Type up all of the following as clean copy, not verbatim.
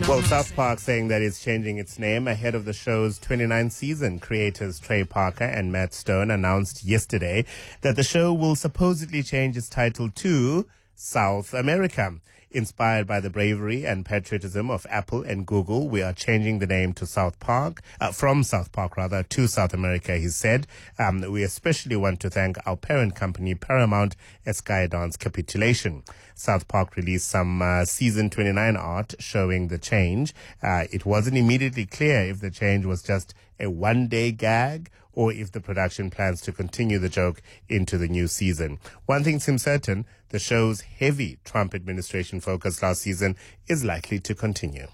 Well, South Park saying that it's changing its name ahead of the show's 29th season. Creators Trey Parker and Matt Stone announced yesterday that the show will supposedly change its title to South America. Inspired by the bravery and patriotism of Apple and Google, we are changing the name to South Park, from South Park to South America, he said. We especially want to thank our parent company, Paramount, at Skydance capitulation. South Park released some season 29 art showing the change. It wasn't immediately clear if the change was just a one-day gag or if the production plans to continue the joke into the new season. One thing seems certain, the show's heavy Trump administration focus last season is likely to continue.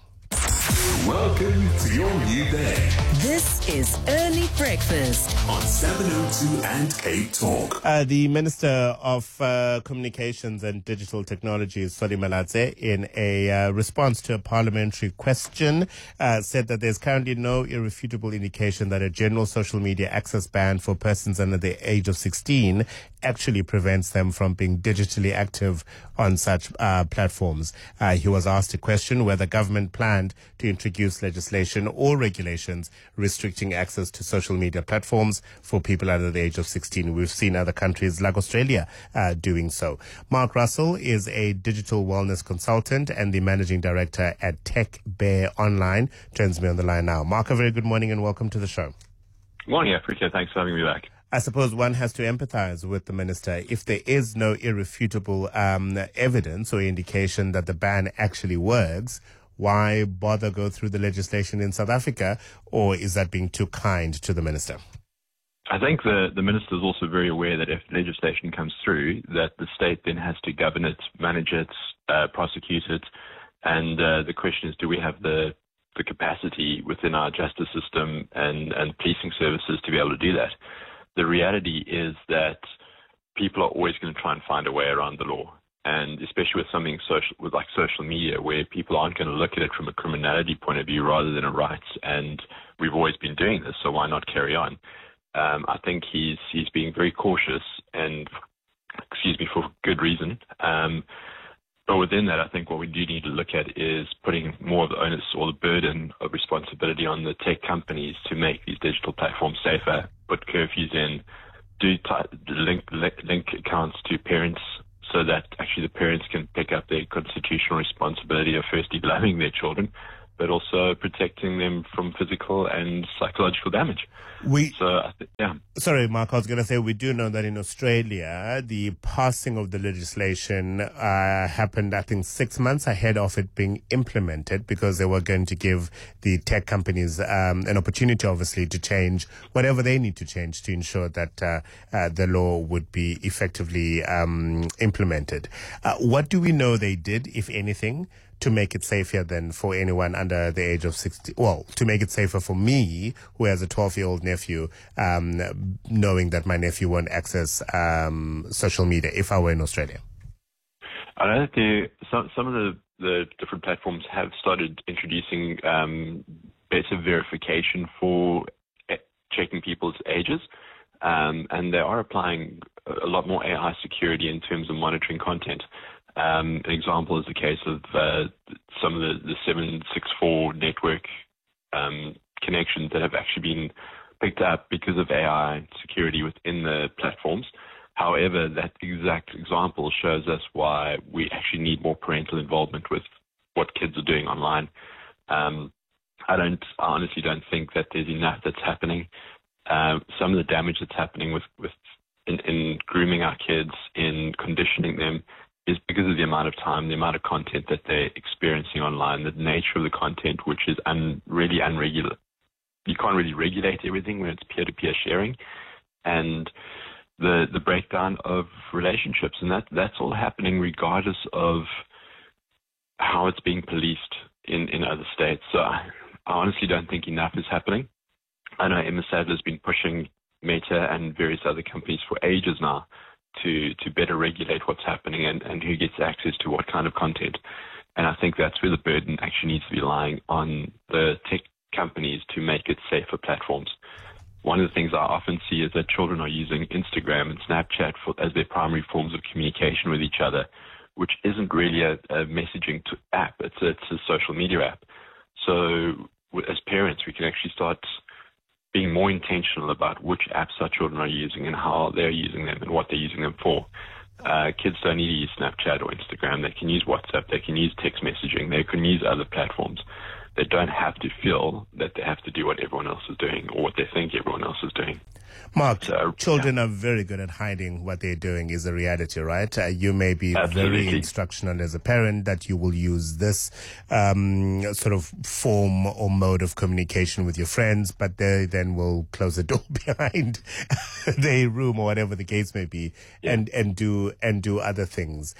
Welcome to your new day. This is Early Breakfast on 702 and Cape Talk. The Minister of Communications and Digital Technologies, Solly Malatse, in a response to a parliamentary question, said that there's currently no irrefutable indication that a general social media access ban for persons under the age of 16 actually prevents them from being digitally active on such platforms. He was asked a question whether government planned to introduce legislation or regulations restricting access to social media platforms for people under the age of 16. We've seen other countries like Australia doing so. Mark Russell is a digital wellness consultant and the managing director at Tech Bear Online. Joins me on the line now. Mark, a very good morning and welcome to the show. Morning, Africa. Thanks for having me back. I suppose one has to empathize with the minister. If there is no irrefutable evidence or indication that the ban actually works, why bother go through the legislation in South Africa, or is that being too kind to the minister? I think the minister is also very aware that if legislation comes through, that the state then has to govern it, manage it, prosecute it, and the question is, do we have the capacity within our justice system and policing services to be able to do that? The reality is that people are always going to try and find a way around the law, and especially with something like social media, where people aren't going to look at it from a criminality point of view rather than a rights. And we've always been doing this, so why not carry on? I think he's being very cautious, and for good reason. But within that, I think what we do need to look at is putting more of the onus or the burden of responsibility on the tech companies to make these digital platforms safer, put curfews in, link accounts to parents so that actually the parents can pick up their constitutional responsibility of firstly loving their children, but also protecting them from physical and psychological damage. Sorry, Mark, I was going to say, we do know that in Australia, the passing of the legislation happened, I think, 6 months ahead of it being implemented, because they were going to give the tech companies an opportunity, obviously, to change whatever they need to change to ensure that the law would be effectively implemented. What do we know they did, if anything, to make it safer than for anyone under the age of 60? Well, to make it safer for me, who has a 12-year-old nephew, knowing that my nephew won't access social media if I were in Australia. I know that some of the different platforms have started introducing better verification for checking people's ages, and they are applying a lot more AI security in terms of monitoring content. An example is the case of some of the 764 network connections that have actually been picked up because of AI security within the platforms. However, that exact example shows us why we actually need more parental involvement with what kids are doing online. I honestly don't think that there's enough that's happening. Some of the damage that's happening in grooming our kids, in conditioning them, is because of the amount of time, the amount of content that they're experiencing online, the nature of the content, which is really unregular. You can't really regulate everything when it's peer-to-peer sharing, and the breakdown of relationships, and that's all happening regardless of how it's being policed in other states. So I honestly don't think enough is happening. I know Emma Sadler's been pushing Meta and various other companies for ages now to better regulate what's happening and who gets access to what kind of content. And I think that's where the burden actually needs to be lying on the tech companies to make it safer platforms. One of the things I often see is that children are using Instagram and Snapchat as their primary forms of communication with each other, which isn't really a messaging app. It's a social media app. So as parents, we can actually start being more intentional about which apps our children are using and how they're using them and what they're using them for. Kids don't need to use Snapchat or Instagram. They can use WhatsApp. They can use text messaging. They can use other platforms. They don't have to feel that they have to do what everyone else is doing or what they think everyone else is doing. Mark, children are very good at hiding what they're doing is a reality, right? You may be Absolutely. very instructional as a parent that you will use this sort of form or mode of communication with your friends, but they then will close the door behind their room or whatever the case may be, and do other things.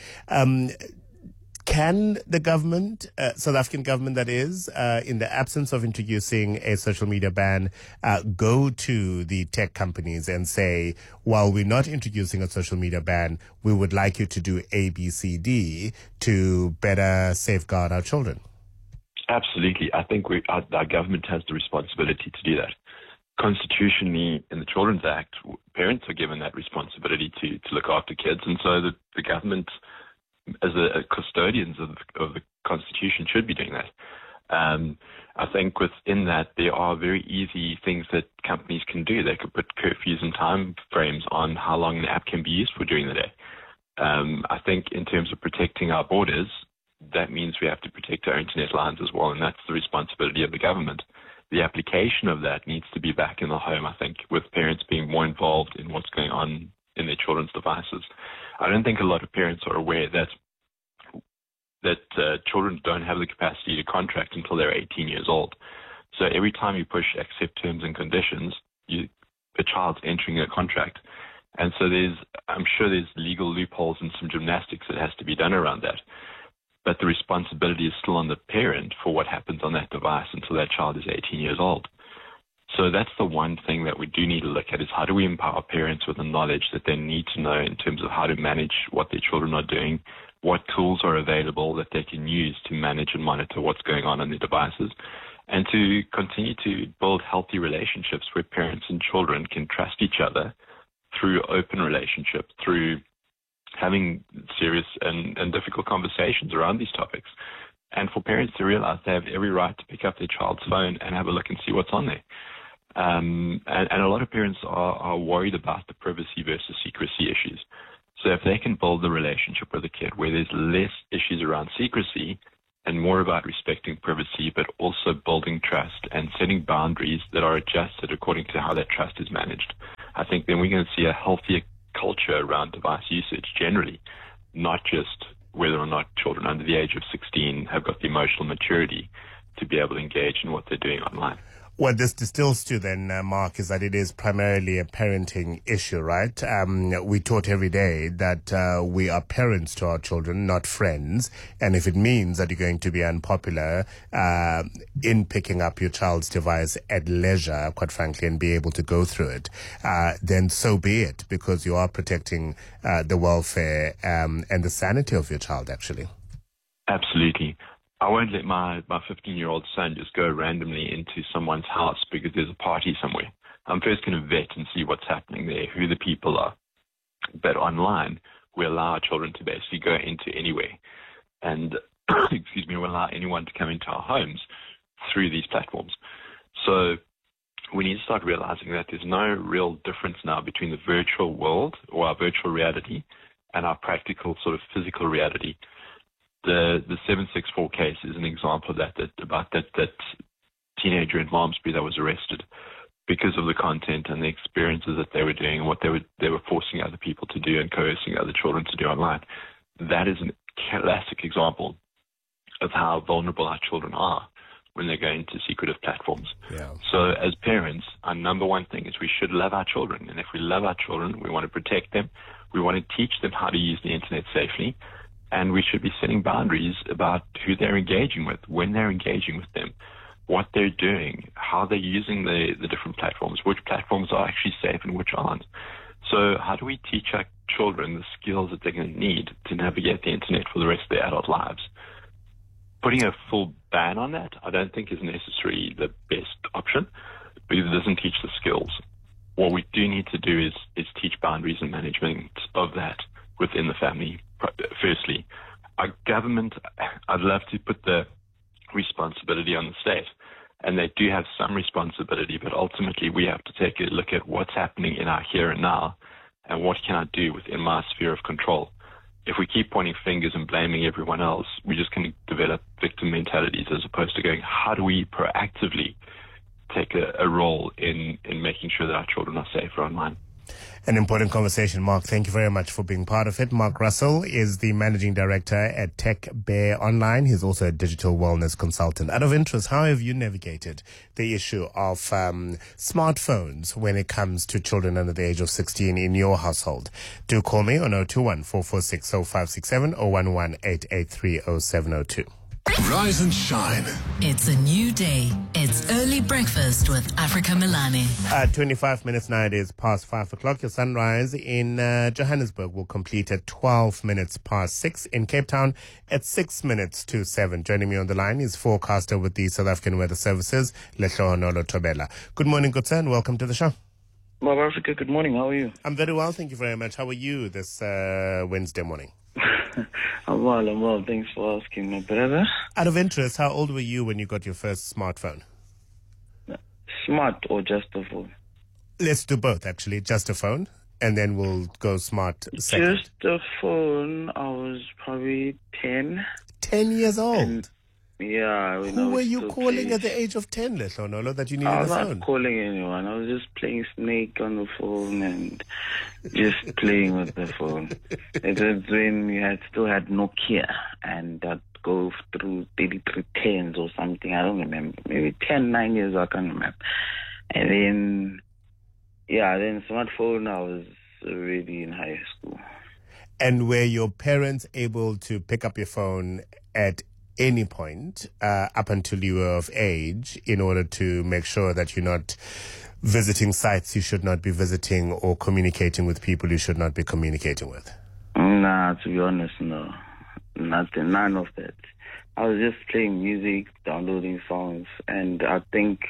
Can the government, South African government that is, in the absence of introducing a social media ban, go to the tech companies and say, while we're not introducing a social media ban, we would like you to do A, B, C, D to better safeguard our children? Absolutely. I think our government has the responsibility to do that. Constitutionally, in the Children's Act, parents are given that responsibility to look after kids, and so the government, as custodians of the Constitution, should be doing that. I think within that, there are very easy things that companies can do. They could put curfews and time frames on how long an app can be used for during the day. I think in terms of protecting our borders, that means we have to protect our internet lines as well, and that's the responsibility of the government. The application of that needs to be back in the home, I think, with parents being more involved in what's going on in their children's devices. I don't think a lot of parents are aware that children don't have the capacity to contract until they're 18 years old. So every time you push accept terms and conditions, the child's entering a contract. And so I'm sure there's legal loopholes and some gymnastics that has to be done around that. But the responsibility is still on the parent for what happens on that device until that child is 18 years old. So that's the one thing that we do need to look at, is how do we empower parents with the knowledge that they need to know in terms of how to manage what their children are doing, what tools are available that they can use to manage and monitor what's going on their devices, and to continue to build healthy relationships where parents and children can trust each other through open relationship, through having serious and difficult conversations around these topics. And for parents to realize they have every right to pick up their child's phone and have a look and see what's on there. And a lot of parents are worried about the privacy versus secrecy issues. So if they can build the relationship with a kid where there's less issues around secrecy and more about respecting privacy, but also building trust and setting boundaries that are adjusted according to how that trust is managed, I think then we're going to see a healthier culture around device usage generally, not just whether or not children under the age of 16 have got the emotional maturity to be able to engage in what they're doing online. What this distills to then, Mark, is that it is primarily a parenting issue, right? We taught every day that we are parents to our children, not friends. And if it means that you're going to be unpopular in picking up your child's device at leisure, quite frankly, and be able to go through it, then so be it, because you are protecting the welfare and the sanity of your child, actually. Absolutely. I won't let my 15-year-old son just go randomly into someone's house because there's a party somewhere. I'm first going to vet and see what's happening there, who the people are. But online, we allow our children to basically go into anywhere. And, we allow anyone to come into our homes through these platforms. So we need to start realizing that there's no real difference now between the virtual world or our virtual reality and our practical sort of physical reality. The 764 case is an example of that teenager in Malmesbury that was arrested because of the content and the experiences that they were doing and what they were forcing other people to do and coercing other children to do online. That is a classic example of how vulnerable our children are when they go into secretive platforms. Yeah. So as parents, our number one thing is we should love our children. And if we love our children, we want to protect them. We want to teach them how to use the internet safely. And we should be setting boundaries about who they're engaging with, when they're engaging with them, what they're doing, how they're using the different platforms, which platforms are actually safe and which aren't. So how do we teach our children the skills that they're going to need to navigate the internet for the rest of their adult lives? Putting a full ban on that, I don't think is necessarily the best option because it doesn't teach the skills. What we do need to do is teach boundaries and management of that within the family. Firstly, our government, I'd love to put the responsibility on the state. And they do have some responsibility, but ultimately we have to take a look at what's happening in our here and now and what can I do within my sphere of control. If we keep pointing fingers and blaming everyone else, we're just going to develop victim mentalities as opposed to going, how do we proactively take a role in making sure that our children are safer online? An important conversation, Mark. Thank you very much for being part of it. Mark Russell is the managing director at Tech Bear Online. He's also a digital wellness consultant. Out of interest, how have you navigated the issue of smartphones when it comes to children under the age of 16 in your household? Do call me on 021 446 0567 or 11883 0702. Rise and shine. It's a new day. It's early breakfast with Africa Milani. 25 minutes now, it is past 5 o'clock. Your sunrise in Johannesburg will complete at 12 minutes past 6. In Cape Town at 6 minutes to 7. Joining me on the line is forecaster with the South African Weather Services, Lehlohonolo Thobela. Good morning, good sir, and welcome to the show. Bob Africa, good morning. How are you? I'm very well, thank you very much. How are you this Wednesday morning? I'm well. Thanks for asking, my brother. Out of interest, how old were you when you got your first smartphone? Smart or just a phone? Let's do both, actually. Just a phone, and then we'll go smart second. Just a phone. I was probably 10. 10 years old? And, yeah. Who were you calling at the age of 10, Lehlohonolo, that you needed I a was phone? not calling anyone. I was just playing Snake on the phone and just playing with the phone. It was when we still had Nokia, and I'd go through 3310s or something. I don't remember. Maybe 9 years, I can't remember. And then, then smartphone, I was already in high school. And were your parents able to pick up your phone at any point up until you were of age in order to make sure that you're not visiting sites you should not be visiting or communicating with people you should not be communicating with? Nah, to be honest, no. Nothing, none of that. I was just playing music, downloading songs, and I think,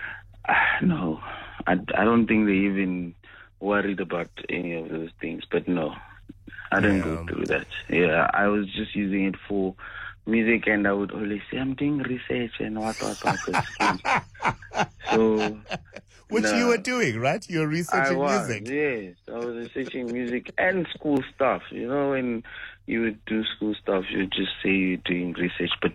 no, I don't think they even worried about any of those things, but no, I didn't go through that. Yeah, I was just using it for music, and I would always say, I'm doing research and what. So, which you were doing, right? You were researching music. Yes, I was researching music and school stuff. You know, when you would do school stuff, you would just say you're doing research. But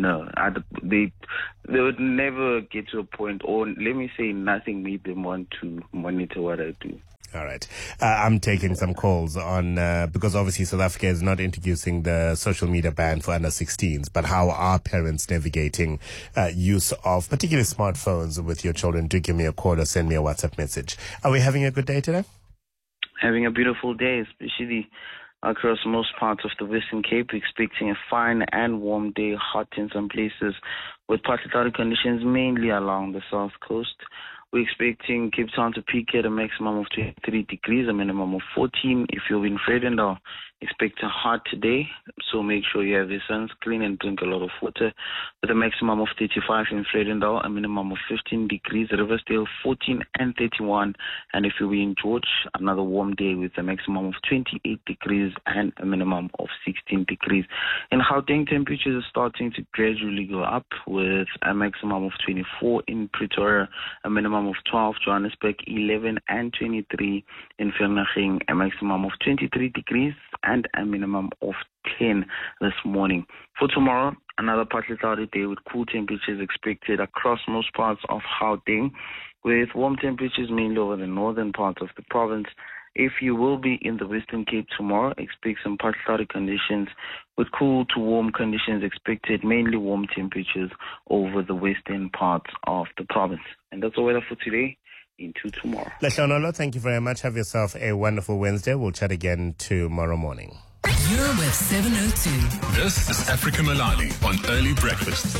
they would never get to a point, or let me say, nothing made them want to monitor what I do. All right. I'm taking some calls on, because obviously South Africa is not introducing the social media ban for under 16s, but how are parents navigating use of particularly smartphones with your children? Do give me a call or send me a WhatsApp message. Are we having a good day today? Having a beautiful day, especially across most parts of the Western Cape. We're expecting a fine and warm day, hot in some places, with partly cloudy conditions mainly along the south coast. We're expecting Cape Town to peak at a maximum of 23 degrees, a minimum of 14. If you're in Vredendal, expect a hot day, so make sure you have your sunscreen and drink a lot of water. With a maximum of 35 in Vredendal, a minimum of 15 degrees, Riversdale 14 and 31. And if you're in George, another warm day with a maximum of 28 degrees and a minimum of 16 degrees. In Gauteng, temperatures are starting to gradually go up with a maximum of 24 in Pretoria, a minimum of 12, Johannesburg 11 and 23, in Vereeniging a maximum of 23 degrees and a minimum of 10 this morning. For tomorrow, another partly cloudy day with cool temperatures expected across most parts of Gauteng, with warm temperatures mainly over the northern part of the province. If you will be in the Western Cape tomorrow, expect some partly cloudy conditions with cool to warm conditions expected, mainly warm temperatures over the western parts of the province. And that's the weather for today into tomorrow. Lehlohonolo, thank you very much. Have yourself a wonderful Wednesday. We'll chat again tomorrow morning. You're with 702. This is Africa Milani on Early Breakfast.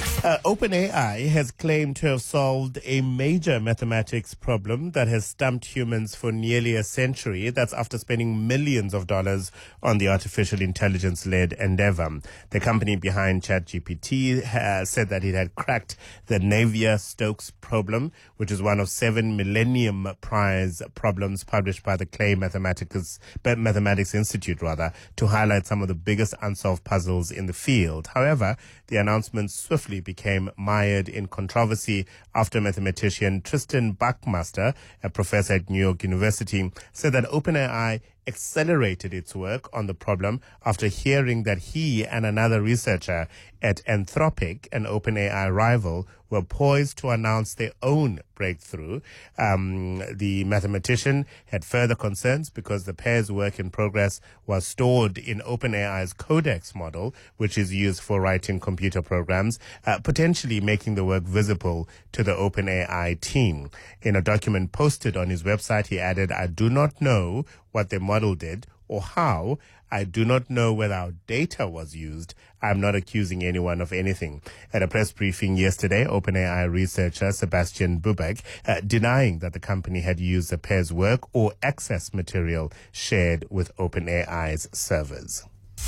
OpenAI has claimed to have solved a major mathematics problem that has stumped humans for nearly a century. That's after spending millions of dollars on the artificial intelligence-led endeavor. The company behind ChatGPT has said that it had cracked the Navier-Stokes problem, which is one of 7 Millennium Prize problems published by the Clay Mathematics Institute, to highlight some of the biggest unsolved puzzles in the field. However, the announcement swiftly became mired in controversy after mathematician Tristan Buckmaster, a professor at New York University, said that OpenAI accelerated its work on the problem after hearing that he and another researcher at Anthropic, an OpenAI rival, were poised to announce their own breakthrough. The mathematician had further concerns because the pair's work in progress was stored in OpenAI's Codex model, which is used for writing computer programs, potentially making the work visible to the OpenAI team. In a document posted on his website, he added, "I do not know what the model did or how. I do not know whether our data was used. I'm not accusing anyone of anything." At a press briefing yesterday, OpenAI researcher Sebastian Bubeck denying that the company had used the pair's work or access material shared with OpenAI's servers.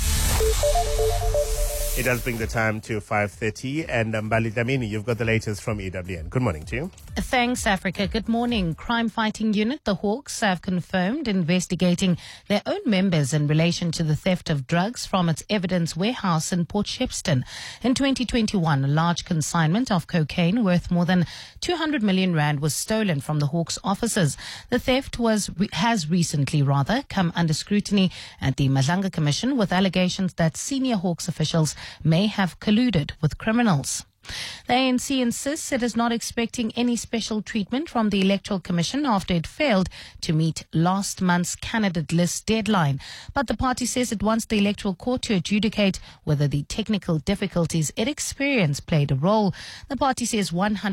It does bring the time to 5:30, and Mbali Dlamini, you've got the latest from EWN. Good morning to you. Thanks, Africa. Good morning. Crime Fighting Unit, the Hawks, have confirmed investigating their own members in relation to the theft of drugs from its evidence warehouse in Port Shepstone. In 2021, a large consignment of cocaine worth more than 200 million rand was stolen from the Hawks offices. The theft has recently come under scrutiny at the Madlanga Commission, with allegations that senior Hawks officials may have colluded with criminals. The ANC insists it is not expecting any special treatment from the Electoral Commission after it failed to meet last month's candidate list deadline. But the party says it wants the Electoral Court to adjudicate whether the technical difficulties it experienced played a role. The party says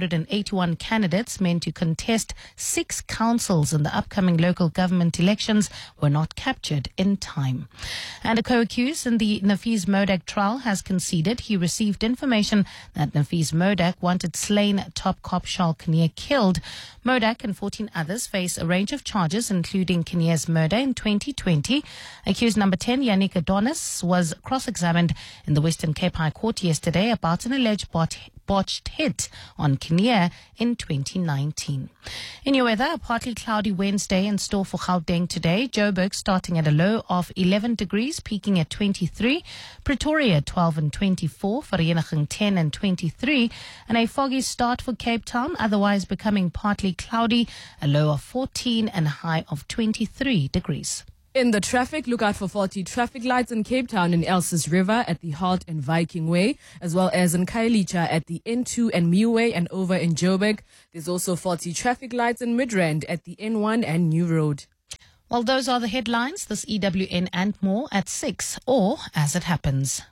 181 candidates meant to contest 6 councils in the upcoming local government elections were not captured in time. And a co-accused in the Nafeez Modak trial has conceded he received information that Nafeez Modak wanted slain top cop Charles Kinnear killed. Modak and 14 others face a range of charges, including Kinnear's murder in 2020. Accused number 10, Yannick Adonis, was cross-examined in the Western Cape High Court yesterday about an alleged botched hit on Kinnear in 2019. In your weather, a partly cloudy Wednesday in store for Gauteng today. Joburg starting at a low of 11 degrees, peaking at 23. Pretoria 12 and 24. Vereeniging 10 and 23. And a foggy start for Cape Town, otherwise becoming partly cloudy, a low of 14 and a high of 23 degrees. In the traffic, look out for faulty traffic lights in Cape Town and Elsis River at the Halt and Viking Way, as well as in Khayelitsha at the N2 and Mew Way and over in Joburg. There's also faulty traffic lights in Midrand at the N1 and New Road. Well, those are the headlines. This EWN and more at 6, or as it happens.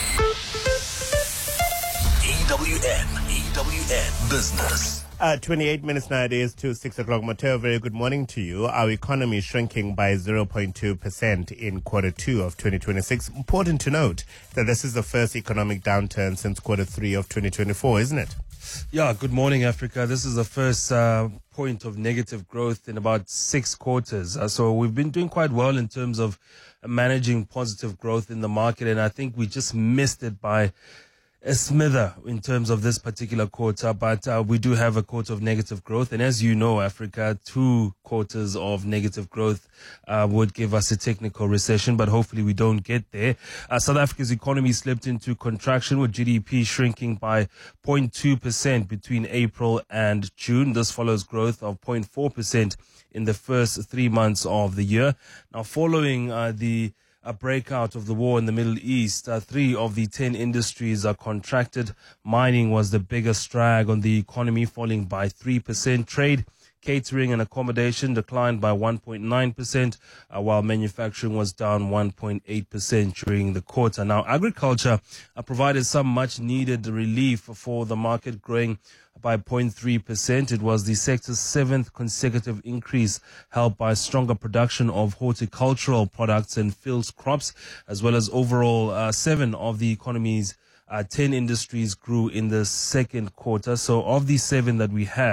EWN Business. 28 minutes nowadays to 6 o'clock. Matteo, very good morning to you. Our economy is shrinking by 0.2% in quarter 2 of 2026. Important to note that this is the first economic downturn since quarter 3 of 2024, isn't it? Yeah, good morning, Africa. This is the first point of negative growth in about 6 quarters. So we've been doing quite well in terms of managing positive growth in the market, and I think we just missed it by a smither in terms of this particular quarter, but we do have a quarter of negative growth. And as you know, Africa, 2 quarters of negative growth would give us a technical recession, but hopefully we don't get there. South Africa's economy slipped into contraction with GDP shrinking by 0.2% between April and June. This follows growth of 0.4% in the first 3 months of the year. Now, following the breakout of the war in the Middle East, 3 of the 10 industries are contracted. Mining was the biggest drag on the economy, falling by 3%. Trade, catering and accommodation declined by 1.9%, while manufacturing was down 1.8% during the quarter. Now, agriculture provided some much needed relief for the market, growing by 0.3%. It was the sector's 7th consecutive increase, helped by stronger production of horticultural products and field crops, as well as overall 7 of the economy's 10 industries grew in the second quarter. So of the 7 that we have,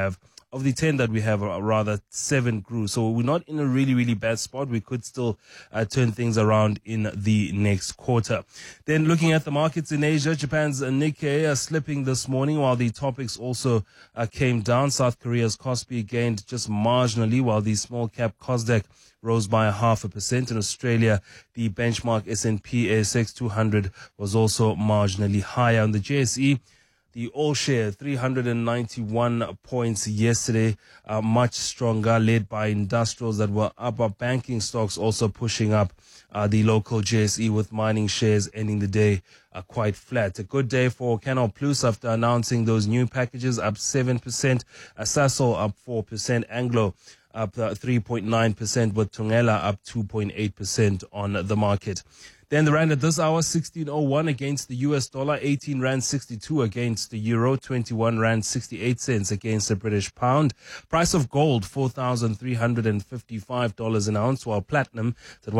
of the 10 that we have, rather 7 grew. So we're not in a really, really bad spot. We could still turn things around in the next quarter. Then looking at the markets in Asia, Japan's Nikkei are slipping this morning, while the topics also came down. South Korea's Kospi gained just marginally, while the small cap Kosdaq rose by 0.5%. In Australia, the benchmark S&P ASX 200 was also marginally higher. On the JSE, the all-share 391 points yesterday, much stronger, led by industrials that were up. Our banking stocks also pushing up the local JSE, with mining shares ending the day quite flat. A good day for Canal Plus after announcing those new packages, up 7%. Sasol up 4%. Anglo up 3.9%, with Tungela up 2.8% on the market. Then the rand at this hour, 16.01 against the US dollar, 18 rand 62 against the euro, 21 rand 68 cents against the British pound. Price of gold, $4,355 an ounce, while platinum is at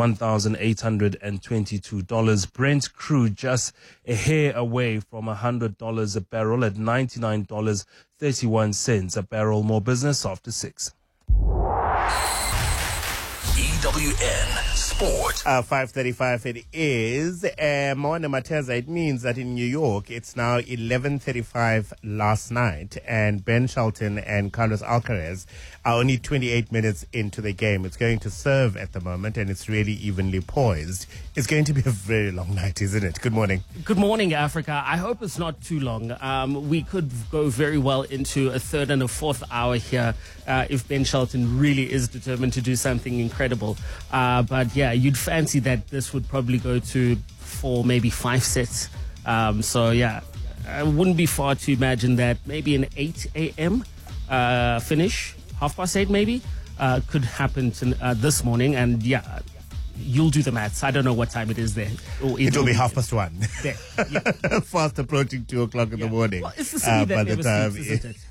$1,822. Brent crude just a hair away from $100 a barrel at $99.31 a barrel. More business after 6. EWN Sport. 5:35 it is. Moana Mateza, it means that in New York, it's now 11:35 last night, and Ben Shelton and Carlos Alcaraz are only 28 minutes into the game. It's going to serve at the moment, and it's really evenly poised. It's going to be a very long night, isn't it? Good morning. Good morning, Africa. I hope it's not too long. We could go very well into a third and a fourth hour here if Ben Shelton really is determined to do something incredible. But yeah, you'd fancy that this would probably go to 4, maybe 5 sets. So yeah, it wouldn't be far to imagine that maybe an 8 a.m. Finish, 8:30 maybe, could happen this morning. And yeah, you'll do the maths. I don't know what time it is there. It will be 1:30. There, yeah. Fast approaching 2 o'clock in the morning. Well, it's the city that never sleeps, isn't it?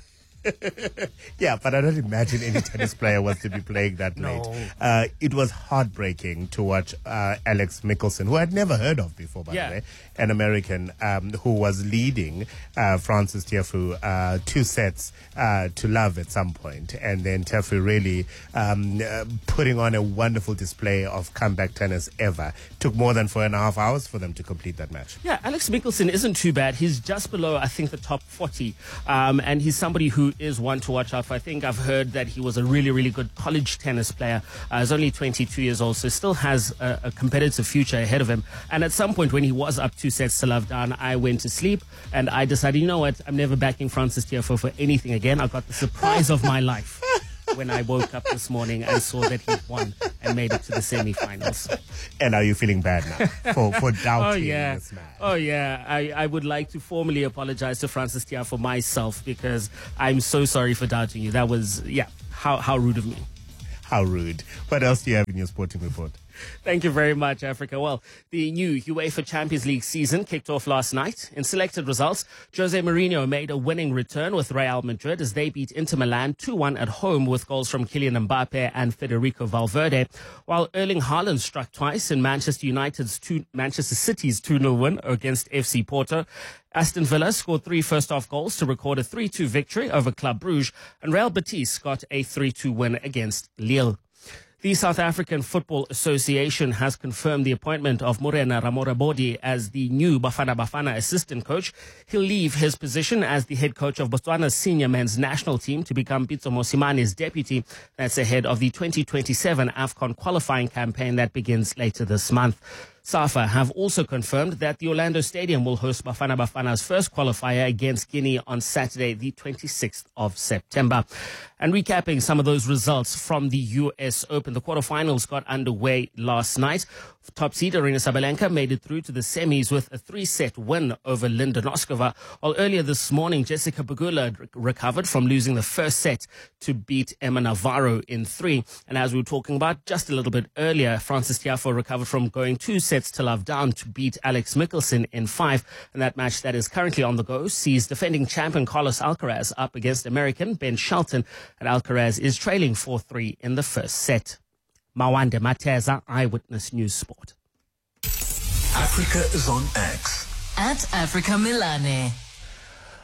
Yeah, but I don't imagine any tennis player wants to be playing that late. It was heartbreaking to watch Alex Mickelson, who I'd never heard of before, by the way, an American who was leading Francis Tiafoe 2 sets to love at some point. And then Tiafoe really putting on a wonderful display of comeback tennis ever. Took more than 4.5 hours for them to complete that match. Yeah, Alex Mickelson isn't too bad. He's just below, I think, the top 40. And he's somebody who is one to watch out for. I think I've heard that he was a really, really good college tennis player. He's only 22 years old, so still has a competitive future ahead of him. And at some point when he was up 2 sets to love down, I went to sleep and I decided, you know what, I'm never backing Francis Tiafoe for anything again. I got the surprise of my life when I woke up this morning and saw that he won and made it to the semi-finals. And are you feeling bad now for doubting this man? Oh, yeah. I would like to formally apologize to Francis Tiafoe myself, because I'm so sorry for doubting you. That was, how rude of me. How rude. What else do you have in your sporting report? Thank you very much, Africa. Well, the new UEFA Champions League season kicked off last night. In selected results, Jose Mourinho made a winning return with Real Madrid as they beat Inter Milan 2-1 at home with goals from Kylian Mbappe and Federico Valverde, while Erling Haaland struck twice in Manchester City's 2-0 win against FC Porto. Aston Villa scored 3 first-half goals to record a 3-2 victory over Club Brugge, and Real Betis got a 3-2 win against Lille. The South African Football Association has confirmed the appointment of Morena Ramorabodi as the new Bafana Bafana assistant coach. He'll leave his position as the head coach of Botswana's senior men's national team to become Pitso Mosimane's deputy. That's ahead of the 2027 AFCON qualifying campaign that begins later this month. SAFA have also confirmed that the Orlando Stadium will host Bafana Bafana's first qualifier against Guinea on Saturday, the 26th of September. And recapping some of those results from the US Open, the quarterfinals got underway last night. Top seed Aryna Sabalenka made it through to the semis with a 3-set win over Linda Noskova, while earlier this morning Jessica Pegula recovered from losing the first set to beat Emma Navarro in 3. And as we were talking about just a little bit earlier, Francis Tiafoe recovered from going 2 sets to love down to beat Alex Mickelson in 5. And that match that is currently on the go sees defending champion Carlos Alcaraz up against American Ben Shelton, and Alcaraz is trailing 4-3 in the first set. Mawande Mateza, Eyewitness News Sport. Africa is on X. At Africa Milane.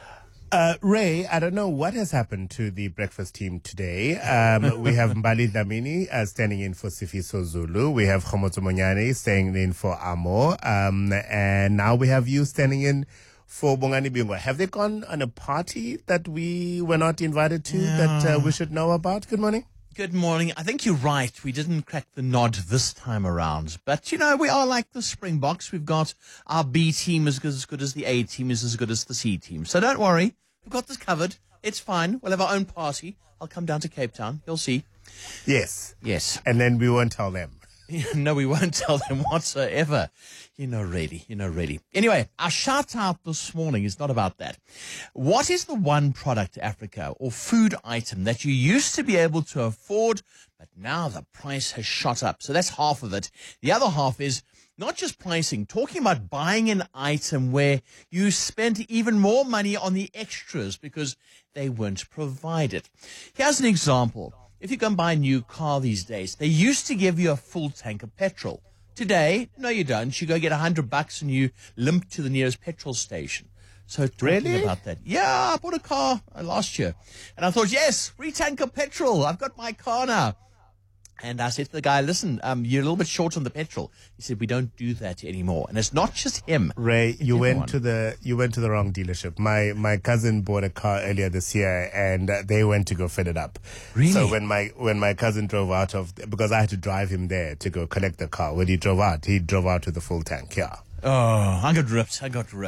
Ray, I don't know what has happened to the breakfast team today. We have Mbali Dlamini standing in for Sifiso Zulu. We have Khomotso Monyane standing in for Amo. And now we have you standing in for Bongani Bingwa. Have they gone on a party that we were not invited to that we should know about? Good morning. Good morning. I think you're right. We didn't crack the nod this time around. But, we are like the Springboks. We've got our B team as good as the A team is as good as the C team. So don't worry. We've got this covered. It's fine. We'll have our own party. I'll come down to Cape Town. You'll see. Yes. Yes. And then we won't tell them. No, we won't tell them whatsoever. Really. Anyway, our shout out this morning is not about that. What is the one product, Africa, or food item that you used to be able to afford, but now the price has shot up? So that's half of it. The other half is not just pricing, talking about buying an item where you spent even more money on the extras because they weren't provided. Here's an example. If you go and buy a new car these days, they used to give you a full tank of petrol. Today, no, you don't. You go get $100 and you limp to the nearest petrol station. So talking about that. Yeah, I bought a car last year. And I thought, yes, free tank of petrol. I've got my car now. And I said to the guy, listen, you're a little bit short on the petrol. He said, we don't do that anymore. And it's not just him. Ray, you went to the wrong dealership. My cousin bought a car earlier this year, and they went to go fit it up. Really? So when my cousin drove out because I had to drive him there to go collect the car. When he drove out with the full tank. Yeah. Oh, I got ripped.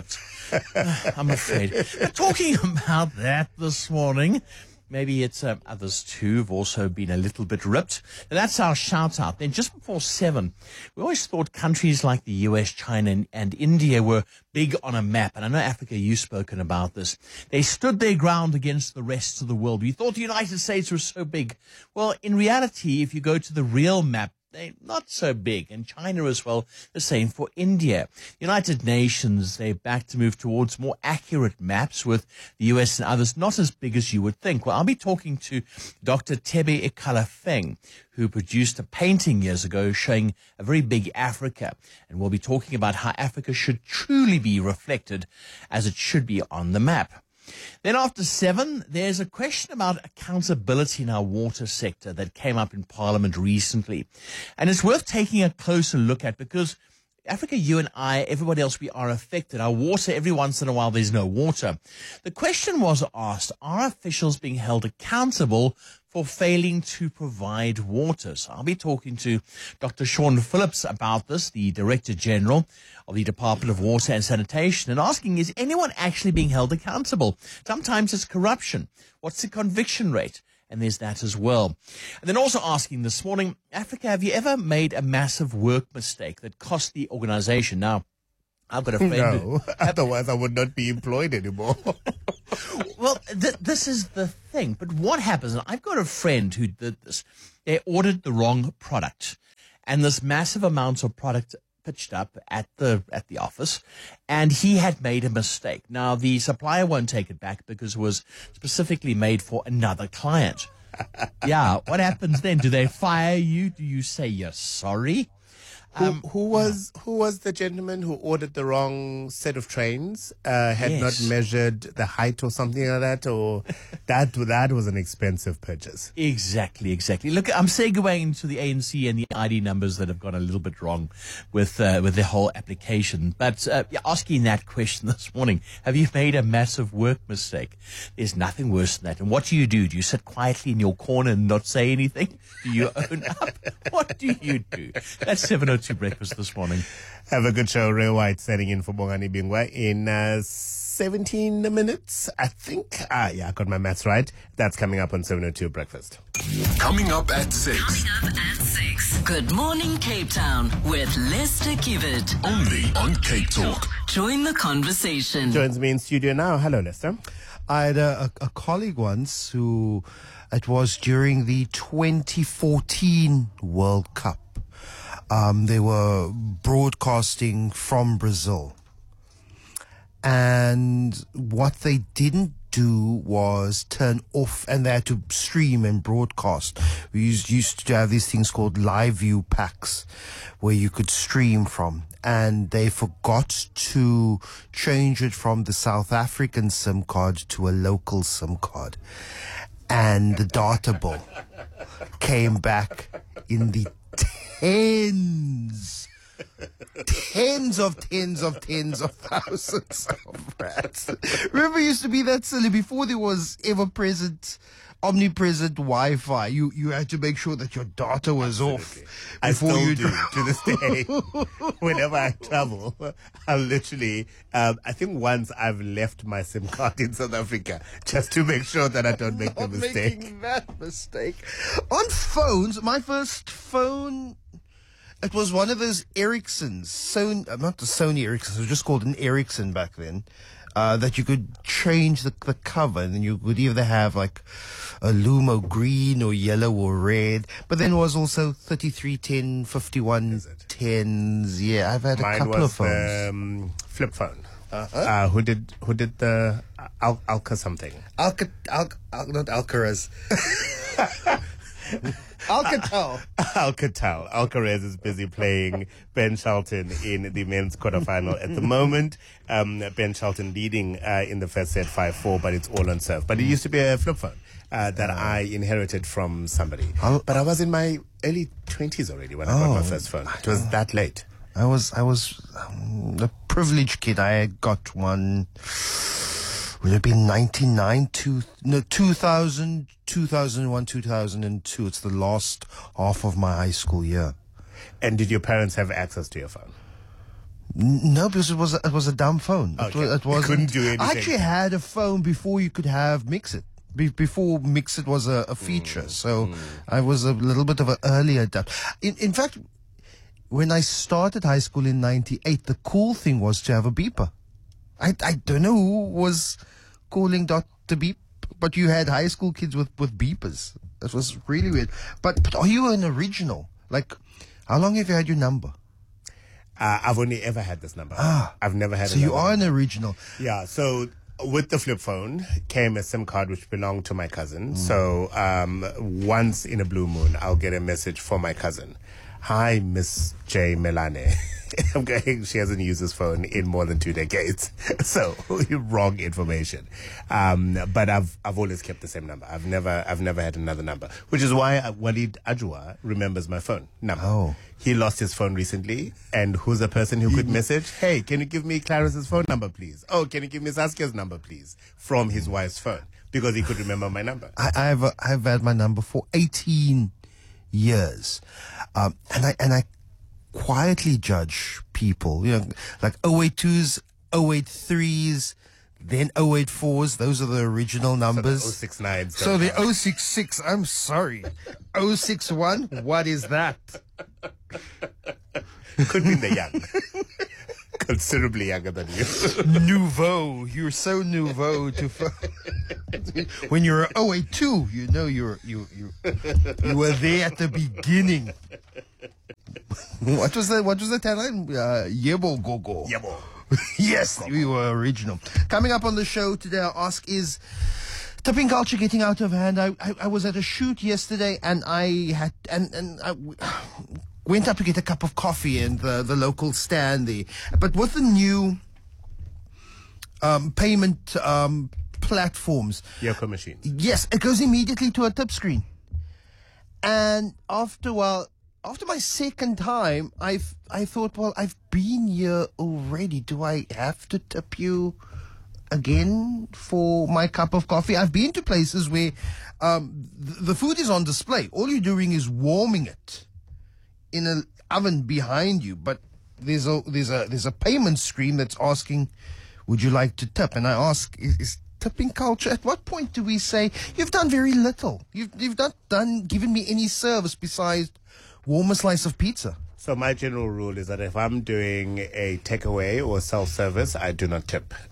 I'm afraid. But talking about that this morning, maybe it's others too have also been a little bit ripped. And that's our shout out. Then just before 7, we always thought countries like the US, China and India were big on a map. And I know, Africa, you've spoken about this. They stood their ground against the rest of the world. We thought the United States was so big. Well, in reality, if you go to the real map, they're not so big, and China as well, the same for India. United Nations, they're back to move towards more accurate maps with the US and others not as big as you would think. Well, I'll be talking to Dr. Tebe Ikalafeng, who produced a painting years ago showing a very big Africa. And we'll be talking about how Africa should truly be reflected as it should be on the map. Then after 7, there's a question about accountability in our water sector that came up in Parliament recently. And it's worth taking a closer look at because Africa, you and I, everybody else, we are affected. Our water, every once in a while, there's no water. The question was asked, are officials being held accountable for failing to provide water? So I'll be talking to Dr. Sean Phillips about this, the Director General of the Department of Water and Sanitation, and asking, is anyone actually being held accountable? Sometimes it's corruption. What's the conviction rate? And there's that as well. And then also asking this morning, Africa, have you ever made a massive work mistake that cost the organization? Now, I've got a friend. No, otherwise I would not be employed anymore. Well, this is the thing. But what happens, and I've got a friend who did this. They ordered the wrong product. And this massive amount of product pitched up at the office, and he had made a mistake. Now, the supplier won't take it back because it was specifically made for another client. Yeah, what happens then? Do they fire you? Do you say you're sorry? Who was the gentleman who ordered the wrong set of trains? Had Yes. not measured the height or something like that, or that was an expensive purchase. Exactly. Look, I'm segueing into the ANC and the ID numbers that have gone a little bit wrong with their whole application. But asking that question this morning, have you made a massive work mistake? There's nothing worse than that. And what do? Do you sit quietly in your corner and not say anything? Do you own up? What do you do? That's 7:02 breakfast this morning. Have a good show. Ray White setting in for Bongani Bingwa in 17 minutes, I think. I got my maths right. That's coming up on 7:02 breakfast. Coming up at 6. Good morning, Cape Town, with Lester Kivet. Only on Cape Talk. Join the conversation. Joins me in studio now. Hello, Lester. I had a colleague once who, it was during the 2014 World Cup. They were broadcasting from Brazil. And what they didn't do was turn off, and they had to stream and broadcast. We used to have these things called live view packs where you could stream from, and they forgot to change it from the South African SIM card to a local SIM card. And the data bill came back in the tens of thousands of rands. Remember, it used to be that silly before there was omnipresent Wi-Fi. You had to make sure that your data was off. I still do to this day. Whenever I travel, I'll literally, I think once I've left my SIM card in South Africa just to make sure that I don't make the mistake. Making that mistake. On phones, my first phone, it was one of those Ericssons, not the Sony Ericsson, it was just called an Ericsson back then, that you could change the cover, and then you could either have like a Lumo green or yellow or red, but then it was also 3310, 5110s. Yeah, I've had a couple of phones. Mine was the flip phone. Who did the Alca something? Not Alcaraz. Alcatel. Alcatel. Alcaraz is busy playing Ben Shelton in the men's quarterfinal at the moment. Ben Shelton leading in the first set 5-4, but it's all on serve. But it used to be a flip phone that I inherited from somebody. But I was in my early 20s already when I got my first phone. It was that late. I was a privileged kid. I got one. Would it be 2000, 2001, 2002. It's the last half of my high school year. And did your parents have access to your phone? No, because it was a dumb phone. Okay. It couldn't do anything. I actually had a phone before you could have Mixit. Before Mixit was a feature. So I was a little bit of an early adapter. In fact, when I started high school in 98, the cool thing was to have a beeper. I don't know who was calling the beep, but you had high school kids with beepers. That was really weird. But are you an original? Like, how long have you had your number? I've only ever had this number. I've never had. So you are an original. Yeah. So with the flip phone came a SIM card which belonged to my cousin. So once in a blue moon, I'll get a message from my cousin. Hi, Miss J. Melane. I'm going, she hasn't used this phone in more than 2 decades. So, wrong information. But I've always kept the same number. I've never had another number, which is why Walid Ajwa remembers my phone number. Oh. He lost his phone recently, and who's the person who could message? Hey, can you give me Clarice's phone number, please? Oh, can you give me Saskia's number, please? From his wife's phone, because he could remember my number. I've had my number for 18 years. And I quietly judge people, like 082s, 083s, then 084s. Those are the original numbers. So the 069s. So the 066, I'm sorry. 061, what is that? Could be the young. Considerably younger than you. Nouveau. You're so nouveau to when you're 082, you were there at the beginning. What was the tagline? Yebo Gogo. Yebo. Yes, we were original. Coming up on the show today, our ask is tipping culture getting out of hand. I was at a shoot yesterday, and I went up to get a cup of coffee in the local stand there. But with the new payment platforms, Yoko machine. Yes, it goes immediately to a tip screen. And after my second time, I thought, well, I've been here already. Do I have to tip you again for my cup of coffee? I've been to places where the food is on display. All you're doing is warming it in an oven behind you, but there's a payment screen that's asking, would you like to tip? And I ask, is tipping culture, at what point do we say, you've done very little, you've not given me any service besides warm a slice of pizza? So my general rule is that if I'm doing a takeaway or self-service, I do not tip.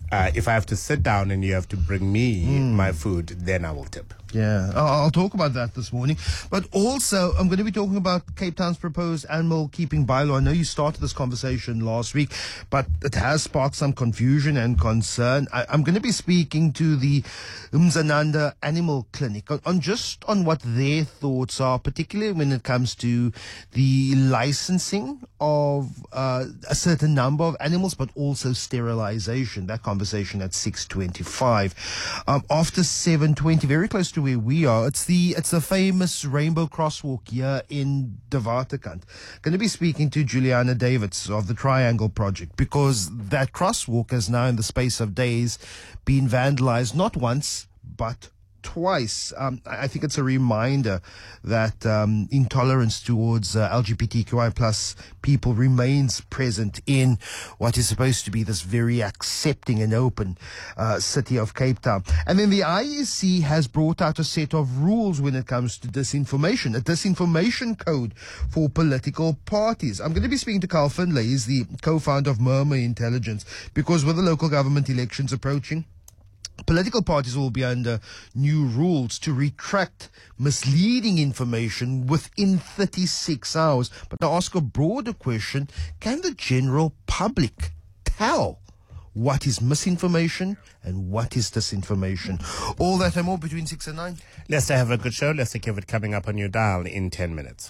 If I have to sit down and you have to bring me my food, then I will tip. Yeah, I'll talk about that this morning. But also, I'm going to be talking about Cape Town's proposed animal keeping bylaw. I know you started this conversation last week, but it has sparked some confusion and concern. I'm going to be speaking to the Mzananda Animal Clinic on what their thoughts are, particularly when it comes to the licensing of a certain number of animals, but also sterilization. That conversation at 6:25. After 7:20, very close to where we are, it's the famous Rainbow Crosswalk here in De Waterkant. Going to be speaking to Juliana Davids of the Triangle Project, because that crosswalk has now, in the space of days, been vandalized not once but twice. I think it's a reminder that intolerance towards LGBTQI plus people remains present in what is supposed to be this very accepting and open city of Cape Town. And then the IEC has brought out a set of rules when it comes to disinformation, a disinformation code for political parties. I'm going to be speaking to Carl Finlay. He's the co-founder of Murmur Intelligence, because with the local government elections approaching, political parties will be under new rules to retract misleading information within 36 hours. But to ask a broader question, can the general public tell what is misinformation and what is disinformation? All that and more between 6 and 9. Let's have a good show. Let's give it coming up on your dial in 10 minutes.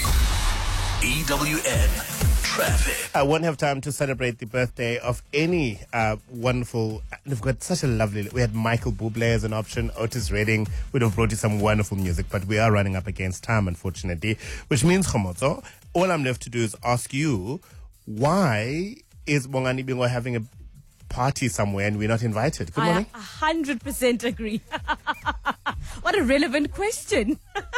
EWN Traffic. I won't have time to celebrate the birthday of any wonderful... We've got such a lovely... We had Michael Bublé as an option, Otis Redding. We'd have brought you some wonderful music, but we are running up against time, unfortunately, which means, Khomotso, all I'm left to do is ask you, why is Bongani Bingo having a party somewhere and we're not invited? Good morning. I 100% agree. What a relevant question.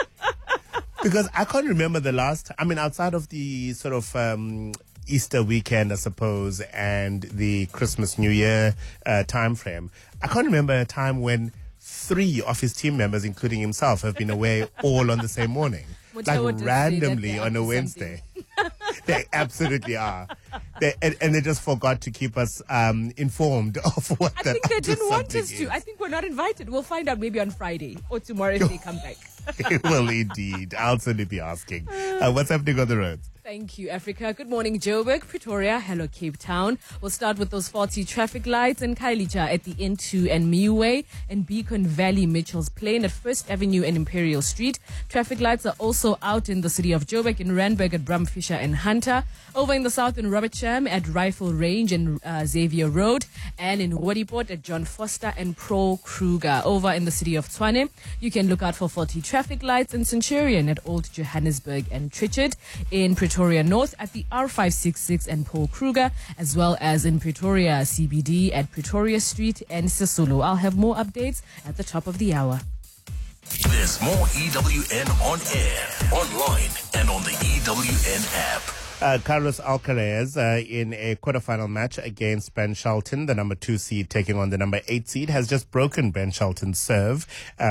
Because I can't remember the last, outside of the sort of Easter weekend, I suppose, and the Christmas New Year time frame, I can't remember a time when 3 of his team members, including himself, have been away all on the same morning. Like randomly on a Wednesday. They absolutely are. And they just forgot to keep us informed of what I think they didn't want us to. I think we're not invited. We'll find out maybe on Friday or tomorrow if they come back. Well, indeed. I'll certainly be asking. What's happening on the roads? Thank you, Africa. Good morning, Joburg, Pretoria. Hello, Cape Town. We'll start with those faulty traffic lights in Khayelitsha at the N2 and Miwe, and Beacon Valley, Mitchell's Plain at First Avenue and Imperial Street. Traffic lights are also out in the city of Joburg, in Randburg at Bramfisher and Hunter. Over in the south in Robertsham at Rifle Range and Xavier Road, and in Roodepoort at John Foster and Pro Kruger. Over in the city of Tshwane, you can look out for faulty traffic lights in Centurion at Old Johannesburg and Trichard. In Pretoria North at the R566 and Paul Kruger, as well as in Pretoria CBD at Pretoria Street and Sisulu. I'll have more updates at the top of the hour. There's more EWN on air, online, and on the EWN app. Carlos Alcaraz in a quarterfinal match against Ben Shelton, the number 2 seed taking on the number 8 seed, has just broken Ben Shelton's serve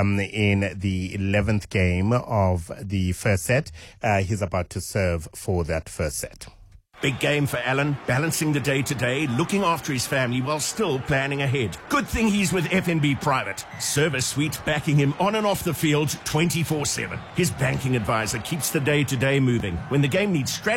in the 11th game of the first set. He's about to serve for that first set. Big game for Alan, balancing the day-to-day, looking after his family while still planning ahead. Good thing he's with FNB Private. Service suite backing him on and off the field 24/7. His banking advisor keeps the day-to-day moving. When the game needs strategy,